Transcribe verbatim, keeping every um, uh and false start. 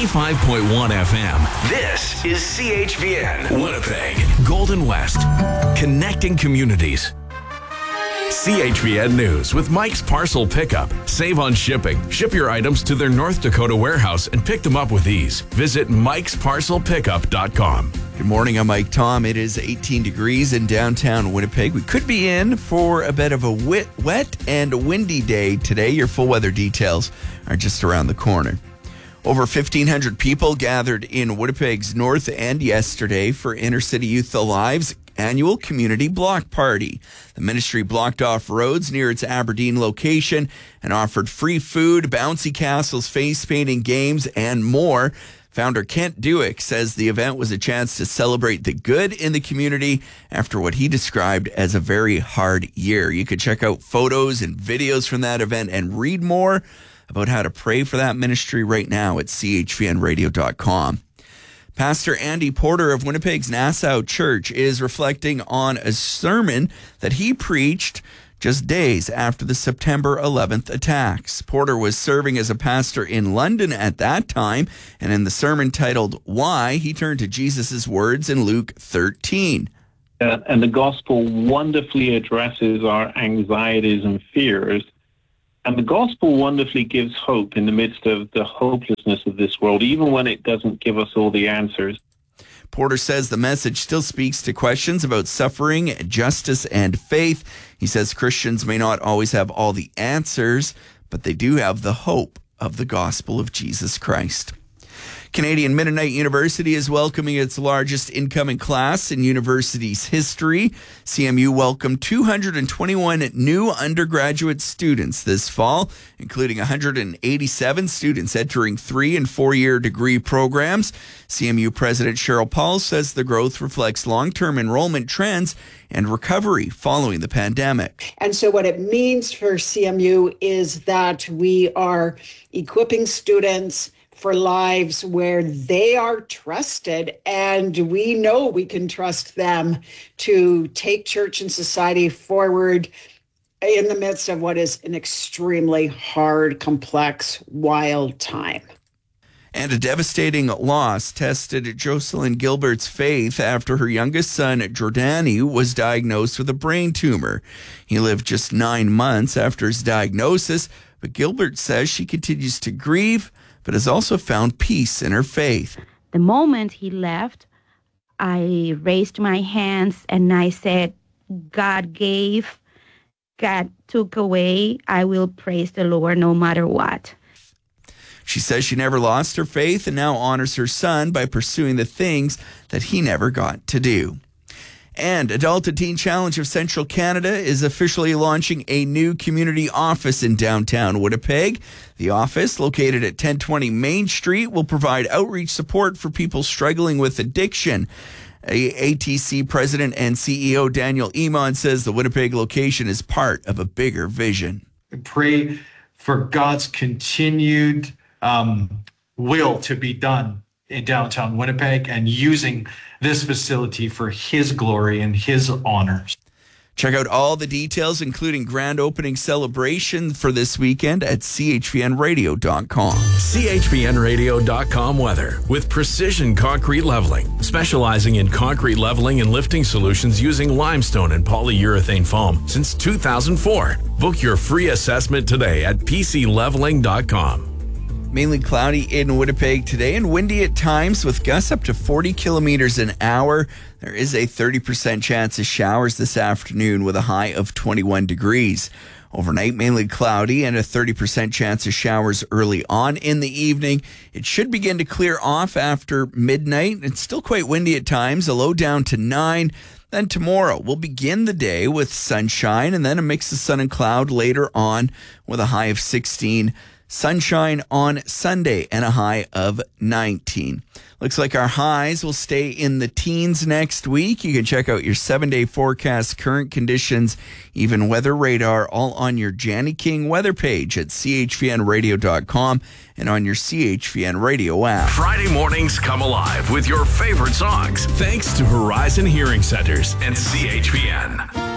ninety-five point one F M. This is C H V N, Winnipeg, Golden West, connecting communities. C H V N News with Mike's Parcel Pickup. Save on shipping. Ship your items to their North Dakota warehouse and pick them up with ease. Visit mikes parcel pickup dot com. Good morning, I'm Mike Tom. It is eighteen degrees in downtown Winnipeg. We could be in for a bit of a wet, wet and windy day today. Your full weather details are just around the corner. Over fifteen hundred people gathered in Winnipeg's North End yesterday for Inner City Youth Alive's annual community block party. The ministry blocked off roads near its Aberdeen location and offered free food, bouncy castles, face painting games, and more. Founder Kent Dewick says the event was a chance to celebrate the good in the community after what he described as a very hard year. You could check out photos and videos from that event and read more about how to pray for that ministry right now at c h v n radio dot com. Pastor Andy Porter of Winnipeg's Nassau Church is reflecting on a sermon that he preached just days after the September eleventh attacks. Porter was serving as a pastor in London at that time, and in the sermon titled Why, he turned to Jesus' words in Luke thirteen. Uh, and the gospel wonderfully addresses our anxieties and fears. And the gospel wonderfully gives hope in the midst of the hopelessness of this world, even when it doesn't give us all the answers. Porter says the message still speaks to questions about suffering, justice, and faith. He says Christians may not always have all the answers, but they do have the hope of the gospel of Jesus Christ. Canadian Mennonite University is welcoming its largest incoming class in university's history. C M U welcomed two hundred twenty-one new undergraduate students this fall, including one hundred eighty-seven students entering three and four-year degree programs. C M U President Cheryl Paul says the growth reflects long-term enrollment trends and recovery following the pandemic. And so what it means for C M U is that we are equipping students for lives where they are trusted, and we know we can trust them to take church and society forward in the midst of what is an extremely hard, complex, wild time. And a devastating loss tested Jocelyn Gilbert's faith after her youngest son, Jordani, was diagnosed with a brain tumor. He lived just nine months after his diagnosis, but Gilbert says she continues to grieve, but has also found peace in her faith. The moment he left, I raised my hands and I said, God gave, God took away. I will praise the Lord no matter what. She says she never lost her faith and now honors her son by pursuing the things that he never got to do. And Adult and Teen Challenge of Central Canada is officially launching a new community office in downtown Winnipeg. The office, located at ten twenty Main Street, will provide outreach support for people struggling with addiction. A T C President and C E O Daniel Iman says the Winnipeg location is part of a bigger vision. I pray for God's continued um, will to be done in downtown Winnipeg and using this facility for his glory and his honors. Check out all the details, including grand opening celebration for this weekend at c h v n radio dot com. c h v n radio dot com weather with Precision Concrete Leveling, specializing in concrete leveling and lifting solutions using limestone and polyurethane foam since two thousand four. Book your free assessment today at p c leveling dot com. Mainly cloudy in Winnipeg today and windy at times with gusts up to forty kilometers an hour. There is a thirty percent chance of showers this afternoon with a high of twenty-one degrees. Overnight, mainly cloudy and a thirty percent chance of showers early on in the evening. It should begin to clear off after midnight. It's still quite windy at times, a low down to nine. Then tomorrow, we'll begin the day with sunshine and then a mix of sun and cloud later on with a high of sixteen. Sunshine on Sunday and a high of nineteen. Looks like our highs will stay in the teens next week. You can check out your seven-day forecast, current conditions, even weather radar, all on your Janny King weather page at c h v n radio dot com and on your C H V N Radio app. Friday mornings come alive with your favorite songs, thanks to Horizon Hearing Centers and C H V N.